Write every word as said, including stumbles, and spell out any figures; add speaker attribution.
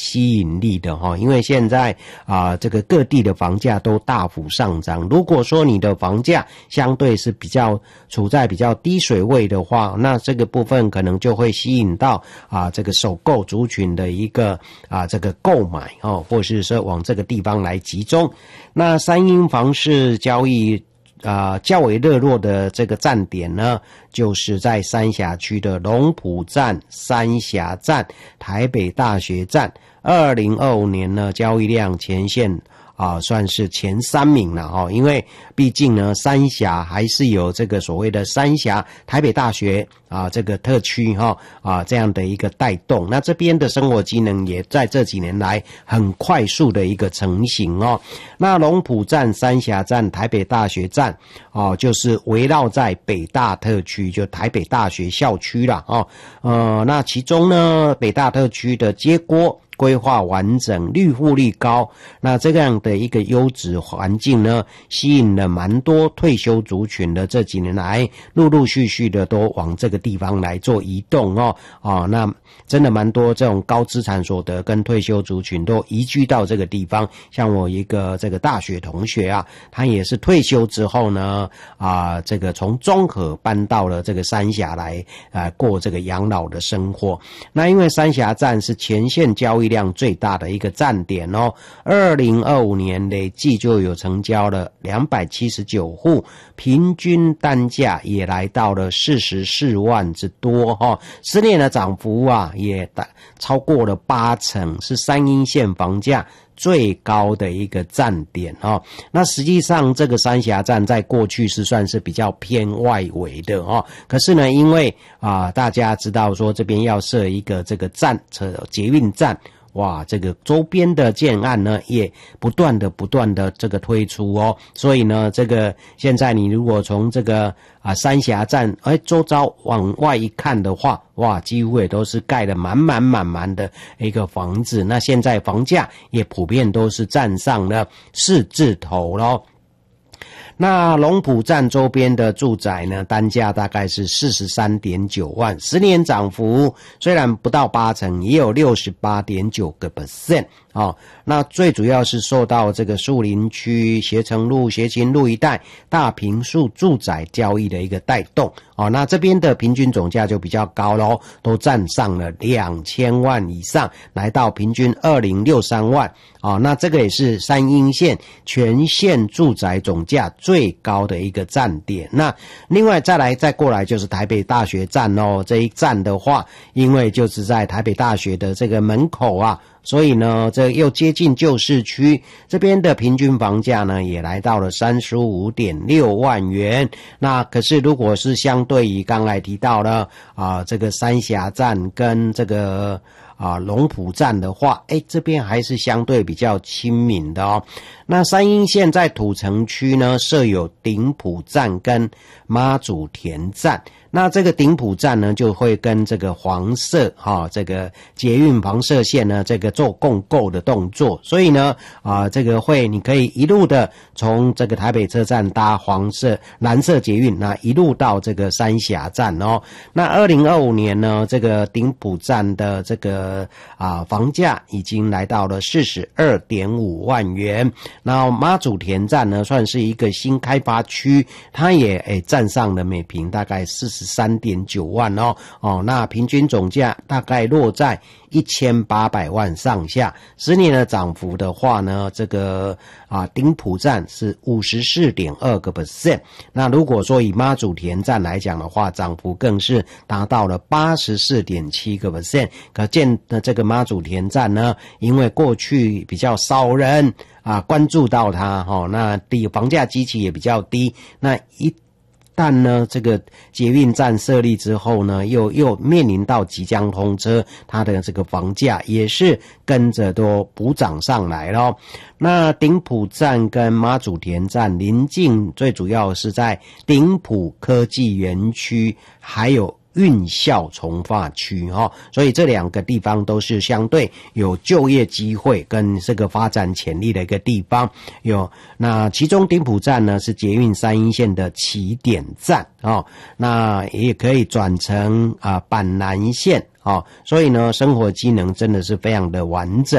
Speaker 1: 吸引力的哈，因为现在啊、呃、这个各地的房价都大幅上涨。如果说你的房价相对是比较处在比较低水位的话，那这个部分可能就会吸引到啊这个首购族群的一个啊这个购买哦，或是说往这个地方来集中。那三英房市交易啊、呃，较为热络的这个站点呢，就是在三峡区的龙埔站、三峡站、台北大学站。二零二五年呢，交易量前线啊，算是前三名了哈，因为毕竟呢，三峡还是有这个所谓的三峡台北大学啊这个特区哈啊这样的一个带动，那这边的生活机能也在这几年来很快速的一个成型哦。那龙埔站、三峡站、台北大学站哦，就是围绕在北大特区，就台北大学校区啦哦。呃，那其中呢，北大特区的街郭规划完整，绿护率高，那这样的一个优质环境呢，吸引了蛮多退休族群的，这几年来陆陆续续的都往这个地方来做移动哦。哦，那真的蛮多这种高资产所得跟退休族群都移居到这个地方。像我一个这个大学同学啊，他也是退休之后呢，啊，这个从中和搬到了这个三峡来，呃，过这个养老的生活。那因为三峡站是前线交易量最大的一个站点哦，二零二五年累计就有成交了两百七十九户，平均单价也来到了四十四万之多哈、哦，十年的涨幅啊也超过了八成，是三鶯线房价最高的一个站点哦。那实际上这个三峡站在过去是算是比较偏外围的哦，可是呢，因为啊、呃、大家知道说这边要设一个这个站车捷运站。哇，这个周边的建案呢，也不断的不断的这个推出哦，所以呢，这个现在你如果从这个啊三峡站哎周遭往外一看的话，哇，几乎也都是盖得满满满满的一个房子。那现在房价也普遍都是站上了四字头咯。那龙埔站周边的住宅呢，单价大概是 四十三点九万，十年涨幅虽然不到八成，也有 六十八点九个百分点。哦，那最主要是受到这个树林区、协成路、协勤路一带大坪数住宅交易的一个带动。哦，那这边的平均总价就比较高咯，都站上了两千万以上，来到平均二零六三万。哦，那这个也是三鶯线全线住宅总价最高的一个站点。那另外再来再过来就是台北大学站哦，这一站的话，因为就是在台北大学的这个门口啊，所以呢，这又接近旧市区，这边的平均房价呢也来到了 三十五点六万元。那可是如果是相对于刚才提到了啊这个三峡站跟这个啊龙埔站的话，诶这边还是相对比较亲民的哦。那三鶯线在土城区呢设有顶埔站跟妈祖田站。那这个顶埔站呢，就会跟这个黄色哈、哦、这个捷运黄色线呢，这个做共构的动作，所以呢啊、呃，这个会你可以一路的从这个台北车站搭黄色蓝色捷运，那一路到这个三峡站哦。那二零二五年呢，这个顶埔站的这个啊房价已经来到了 四十二点五万元。然后妈祖田站呢，算是一个新开发区，它也诶站上了每坪大概四十三点九万哦哦，那平均总价大概落在一千八百万上下。十年的涨幅的话呢，这个啊顶埔站是 五十四点二个百分点。那如果说以妈祖田站来讲的话，涨幅更是达到了 八十四点七个百分点。可见的这个妈祖田站呢，因为过去比较少人啊关注到它齁、哦、那地房价基期也比较低，那一但呢，这个捷运站设立之后呢，又又面临到即将通车，它的这个房价也是跟着都补涨上来咯。那顶埔站跟妈祖田站临近，最主要是在顶埔科技园区，还有运校从化区哈，所以这两个地方都是相对有就业机会跟这个发展潜力的一个地方。有那其中顶埔站呢是捷运三鶯线的起点站哦，那也可以转乘啊、呃、板南线哦，所以呢生活机能真的是非常的完整。